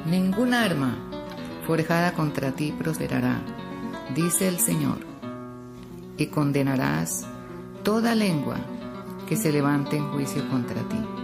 Ningún arma forjada contra ti prosperará, dice el Señor, y condenarás toda lengua que se levante en juicio contra ti.